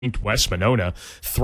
West Monona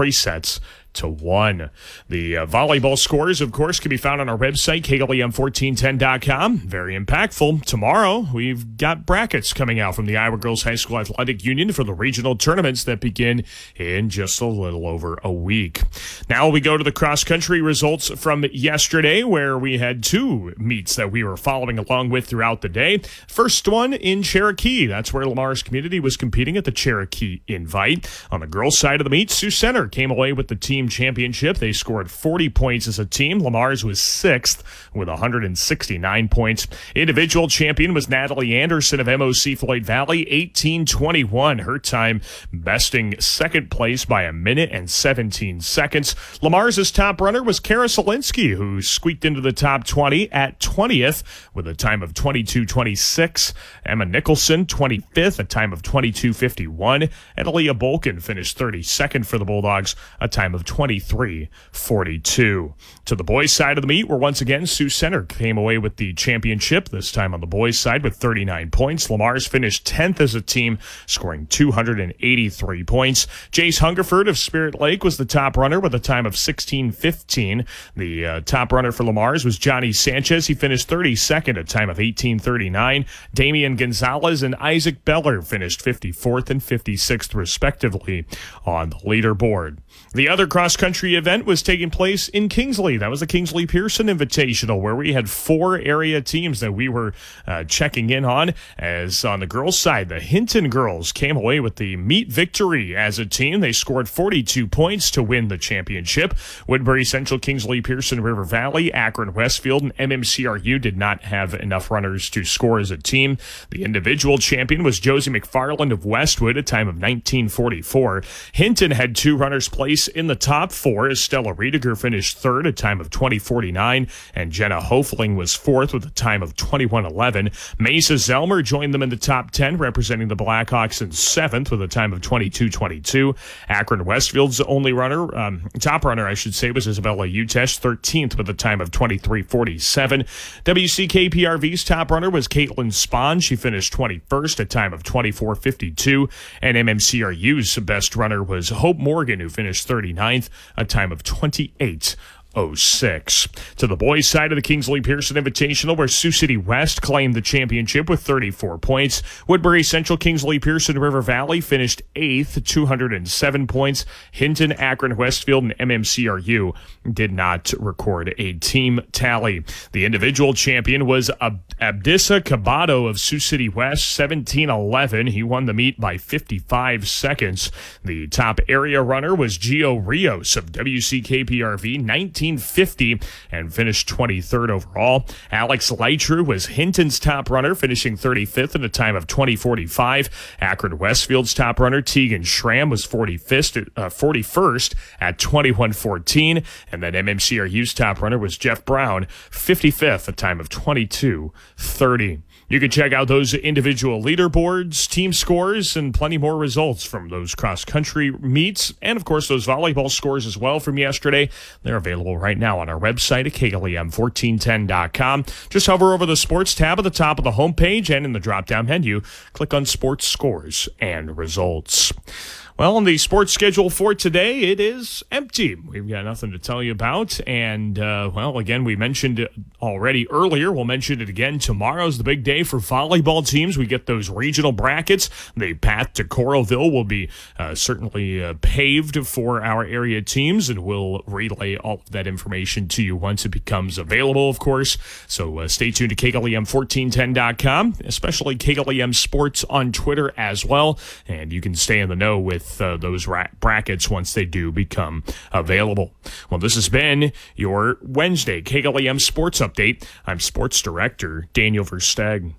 3-1. The volleyball scores, of course, can be found on our website, KLEM1410.com. Very impactful. Tomorrow, we've got brackets coming out from the Iowa Girls High School Athletic Union for the regional tournaments that begin in just a little over a week. Now we go to the cross-country results from yesterday, where we had two meets that we were following along with throughout the day. First one in Cherokee. That's where Lamar's community was competing at the Cherokee Invite. On the girls' side of the meet, Sioux Center came away with the team championship. They scored 40 points as a team. Lamar's was sixth with 169 points. Individual champion was Natalie Anderson of MOC Floyd Valley, 18:21. Her time besting second place by a minute and 17 seconds. Lamar's top runner was Kara Solinsky, who squeaked into the top 20 at 20th with a time of 22:26. Emma Nicholson, 25th, a time of 22:51. And Aaliyah Bolkin finished 32nd for the Bulldogs, a time of 23:42. To the boys' side of the meet, where once again Sioux Center came away with the championship, this time on the boys' side with 39 points. Lamar's finished 10th as a team, scoring 283 points. Jace Hungerford of Spirit Lake was the top runner with a time of 16:15. The top runner for Lamar's was Johnny Sanchez. He finished 32nd, a time of 18:39. Damian Gonzalez and Isaac Beller finished 54th and 56th, respectively, on the leaderboard. The other cross-country event was taking place in Kingsley. That was the Kingsley Pearson Invitational, where we had four area teams that we were checking in on. As on the girls' side, the Hinton girls came away with the meet victory as a team. They scored 42 points to win the championship. Woodbury Central, Kingsley Pearson, River Valley, Akron Westfield, and MMCRU did not have enough runners to score as a team. The individual champion was Josie McFarland of Westwood, a time of 19:44. Hinton had two runners place in the top four, as Stella Riediger finished third, a time of 20:49, and Jenna Hofling was fourth with a time of 21:11. Mesa Zelmer joined them in the top 10, representing the Blackhawks, in seventh with a time of 22:22. Akron Westfield's only runner, top runner, I should say, was Isabella Utesh, 13th with a time of 23:47. WCKPRV's top runner was Caitlin Spahn. She finished 21st, a time of 24:52, and MMCRU's best runner was Hope Morgan, who finished 39th, a time of 28:06. To the boys' side of the Kingsley Pearson Invitational, where Sioux City West claimed the championship with 34 points. Woodbury Central, Kingsley Pearson, River Valley finished 8th, 207 points. Hinton, Akron Westfield, and MMCRU did not record a team tally. The individual champion was Abdissa Cabato of Sioux City West, 17:11. He won the meet by 55 seconds. The top area runner was Gio Rios of WCKPRV, 19:50, and finished 23rd overall. Alex Leitru was Hinton's top runner, finishing 35th at a time of 20:45. Akron Westfield's top runner, Tegan Schramm, was 41st at 21:14. And then MMCRU's top runner was Jeff Brown, 55th, a time of 22:30. You can check out those individual leaderboards, team scores, and plenty more results from those cross-country meets, and, of course, those volleyball scores as well from yesterday. They're available right now on our website at KLEM1410.com. Just hover over the Sports tab at the top of the homepage, and in the drop-down menu, click on Sports Scores and Results. Well, on the sports schedule for today, it is empty. We've got nothing to tell you about. And, again, we mentioned it already earlier. We'll mention it again. Tomorrow's the big day for volleyball teams. We get those regional brackets. The path to Coralville will be certainly paved for our area teams, and we'll relay all of that information to you once it becomes available, of course. So stay tuned to KLEM1410.com, especially KLEM Sports on Twitter as well. And you can stay in the know with those brackets once they do become available. Well, this has been your Wednesday KLEM Sports Update. I'm Sports Director Daniel Verstegen.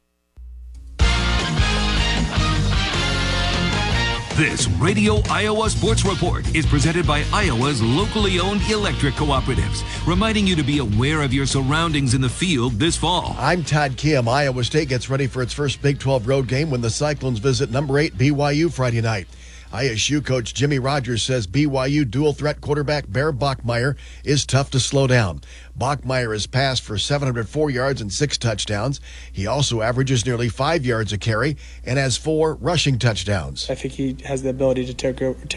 This Radio Iowa Sports Report is presented by Iowa's locally owned electric cooperatives, reminding you to be aware of your surroundings in the field this fall. I'm Todd Kim. Iowa State gets ready for its first Big 12 road game when the Cyclones visit number 8 BYU Friday night. ISU coach Jimmy Rogers says BYU dual-threat quarterback Bear Bachmeier is tough to slow down. Bachmeier has passed for 704 yards and 6 touchdowns. He also averages nearly 5 yards a carry and has 4 rushing touchdowns. I think he has the ability to take